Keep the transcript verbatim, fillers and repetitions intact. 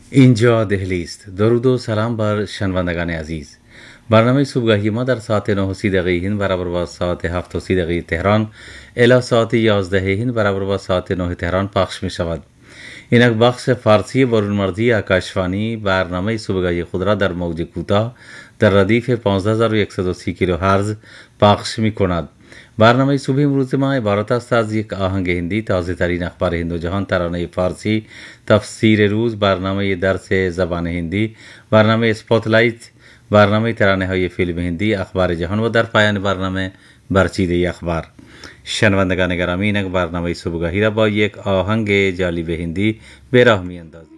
اینجا دهلی است. درود و سلام بر شنوندگان عزیز. برنامه صبحگاهی ما در ساعت نه و سی دقیقه هند برابر با ساعت هفت و سی دقیقه تهران الی ساعت یازده هند برابر با ساعت نه تهران پخش می شود. اینک بخش فارسی برونمردی آکاشوانی برنامه صبحگاهی خود را در موج کوتاه در ردیف پانزده هزار و صد و سی کیلو هرتز پخش می کند. برنامه صبح امروز ما عبارت است از یک آهنگ هندی، تازه ترین اخبار هند و جهان، ترانه فارسی، تفسیر روز، برنامه درس زبان هندی، برنامه اسپاتلایت، برنامه ترانه های فیلم هندی، اخبار جهان و در پایان برنامه برچیده اخبار. شنوندگان گرامی، اینک برنامه صبحگاهی را با یک آهنگ جالب هندی به راه می اندازیم.